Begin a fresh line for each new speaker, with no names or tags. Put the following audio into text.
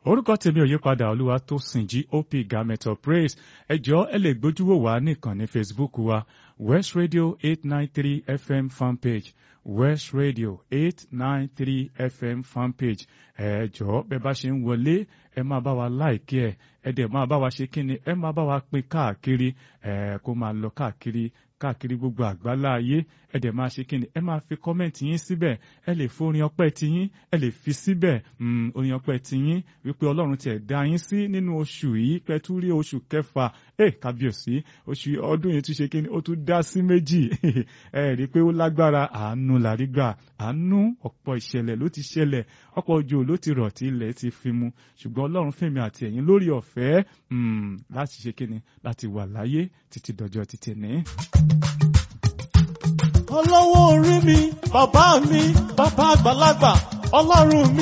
orúkọ tèmi ò yí padà Olúwatósìn GOP Garment of Praise. Ẹ jọ̀ọ́ ẹ lè gbójú wò wá nìkan ní Facebook wa West Radio 893 FM fanpage West Radio 893 FM fanpage. Ẹ jọ̀ọ́ bẹ́ bá ṣe ń wọlé ẹ máa bá wa like ẹ dẹ̀ máa bá wa ṣe kíni ẹ máa bá wa pín káàkiri kó máa lọ káàkiri gbogbo àgbálá ayé ẹ dẹ̀ máa ṣe kíni ẹ máa fi kọ́mẹ̀ntì yín síbẹ̀ ẹ lè fi orin ọpẹ́ tiyín ẹ lè fi síbẹ̀ orin ọpẹ́ tiyín wípé Ọlọ́run tiẹ̀ dá yín sí nínú oṣù yìí pẹ̀tú rí oṣù kẹfà kábíyèsí oṣù ọdún yìí tún ṣe kíni ó tún dá sí méjì ẹ rí i pé ó lágbára àánú làrí gbà àánú ọ̀pọ̀ ìṣẹ̀lẹ̀ ló ti ṣẹlẹ̀ ọ̀pọ̀ òjò ló ti rọ̀ tí ilẹ̀ ti fi mu ṣùgbọ́n Ọlọ́run fèmí àti ẹ̀yin lórí ọ̀fẹ́ láti ṣe kíni láti wà láyé títí dọjọ́ títí ní.
Olówó orí mi, bàbá àgbàlagbà, Ọlọ́run mi.